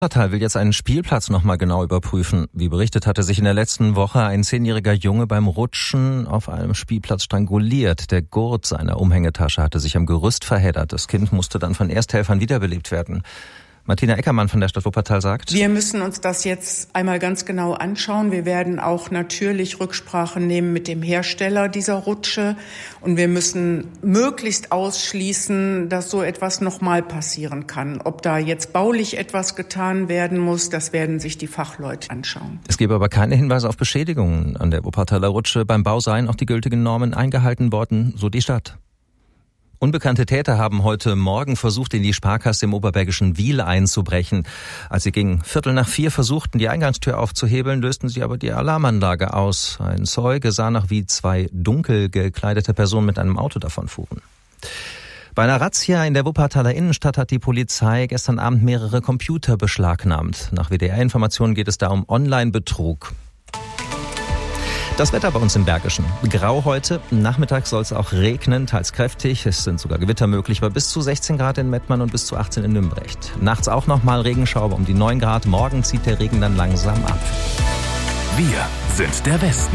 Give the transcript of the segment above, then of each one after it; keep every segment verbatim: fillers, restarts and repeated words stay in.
Wuppertal will jetzt einen Spielplatz nochmal genau überprüfen. Wie berichtet, hatte sich in der letzten Woche ein zehnjähriger Junge beim Rutschen auf einem Spielplatz stranguliert. Der Gurt seiner Umhängetasche hatte sich am Gerüst verheddert. Das Kind musste dann von Ersthelfern wiederbelebt werden. Martina Eckermann von der Stadt Wuppertal sagt: Wir müssen uns das jetzt einmal ganz genau anschauen. Wir werden auch natürlich Rücksprache nehmen mit dem Hersteller dieser Rutsche. Und wir müssen möglichst ausschließen, dass so etwas nochmal passieren kann. Ob da jetzt baulich etwas getan werden muss, das werden sich die Fachleute anschauen. Es gebe aber keine Hinweise auf Beschädigungen an der Wuppertaler Rutsche. Beim Bau seien auch die gültigen Normen eingehalten worden, so die Stadt. Unbekannte Täter haben heute Morgen versucht, in die Sparkasse im oberbergischen Wiel einzubrechen. Als sie gegen Viertel nach vier versuchten, die Eingangstür aufzuhebeln, lösten sie aber die Alarmanlage aus. Ein Zeuge sah noch, wie zwei dunkel gekleidete Personen mit einem Auto davonfuhren. Bei einer Razzia in der Wuppertaler Innenstadt hat die Polizei gestern Abend mehrere Computer beschlagnahmt. Nach W D R-Informationen geht es da um Online-Betrug. Das Wetter bei uns im Bergischen. Grau heute. Nachmittags soll es auch regnen, teils kräftig. Es sind sogar Gewitter möglich, bei bis zu sechzehn Grad in Mettmann und bis zu achtzehn in Nümbrecht. Nachts auch noch mal Regenschauer um die neun Grad. Morgen zieht der Regen dann langsam ab. Wir sind der Westen.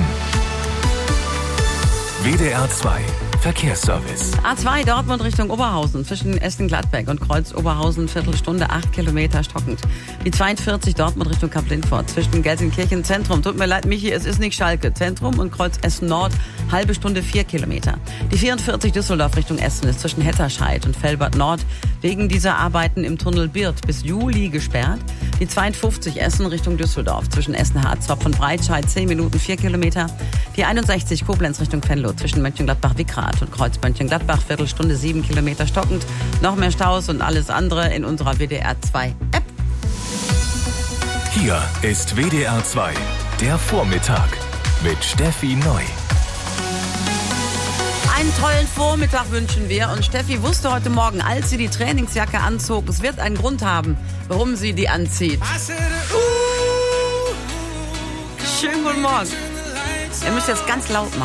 W D R zwei Verkehrsservice. A zwei Dortmund Richtung Oberhausen zwischen Essen-Gladbeck und Kreuz Oberhausen, Viertelstunde, acht Kilometer stockend. Die zweiundvierzig Dortmund Richtung Kap-Lindfort zwischen Gelsenkirchen Zentrum. Tut mir leid, Michi, es ist nicht Schalke. Zentrum und Kreuz Essen Nord, halbe Stunde, vier Kilometer. Die vierundvierzig Düsseldorf Richtung Essen ist zwischen Hetterscheid und Velbert Nord wegen dieser Arbeiten im Tunnel Birth bis Juli gesperrt. Die zweiundfünfzig Essen Richtung Düsseldorf zwischen Essen-Harzopf und Breitscheid, zehn Minuten, vier Kilometer. Die einundsechzig Koblenz Richtung Venlo zwischen Mönchengladbach-Wickrath und Kreuz Mönchengladbach, Viertelstunde, sieben Kilometer stockend. Noch mehr Staus und alles andere in unserer W D R zwei App. Hier ist W D R zwei, der Vormittag mit Steffi Neu. Einen tollen Vormittag wünschen wir. Und Steffi wusste heute Morgen, als sie die Trainingsjacke anzog, es wird einen Grund haben, warum sie die anzieht. Schönen guten Morgen. Ihr müsst jetzt ganz laut machen.